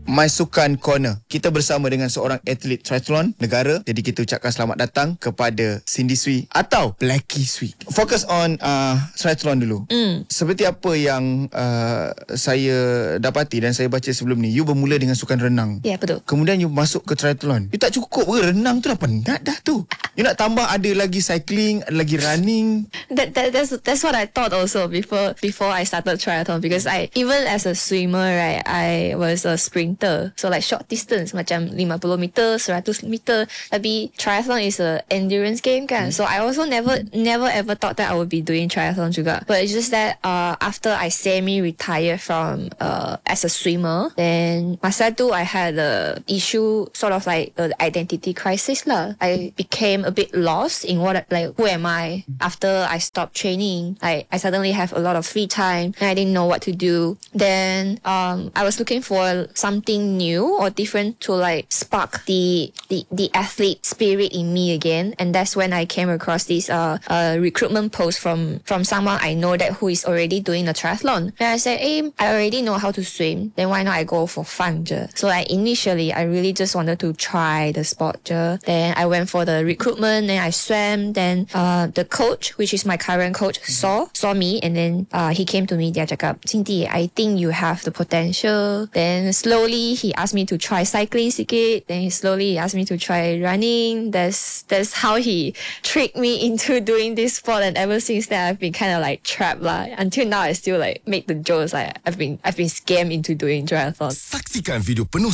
My Sukan Corner. Kita bersama dengan seorang atlet triathlon negara. Jadi kita ucapkan selamat datang kepada Cindy Sui atau Blackie Sui. Fokus on triathlon dulu. Seperti apa yang saya dapati dan saya baca sebelum ni, you bermula dengan sukan renang. Ya, betul. Kemudian you masuk ke triathlon. You tak cukup ke renang tu dah penat dah tu. You nak tambah ada lagi cycling, ada lagi running. That's what I thought also before I started triathlon, because I even as a swimmer, right, I was a sprinter, so like short distance macam 50 meter, 100 meter. Tapi triathlon is a endurance game kan, so I also never ever thought that I would be doing triathlon juga. But it's just that after I semi-retired from as a swimmer, then masa tu I had a issue, sort of like an identity crisis lah. I became a bit lost in who am I after I stopped training. I suddenly have a lot of free time and I didn't know what to do. Then I was looking for something new or different to like spark the athlete spirit in me again, and that's when I came across this recruitment post from someone I know that who is already doing a triathlon. And I said, hey, I already know how to swim, then why not I go for fun je. So like initially I really just wanted to try the sport je. Then I went for the recruitment, then I swam. Then the coach, which is my current coach, saw me, and then he came to me. Dia cakap, Cindy, I think you have the potential. Then slowly he asked me to try cycling sikit. Then slowly he asked me to try running. That's how he tricked me into doing this sport. And ever since then, I've been kind of like trapped lah. Until now, I still like make the jokes like I've been scammed into doing triathlon. Saksikan video penuh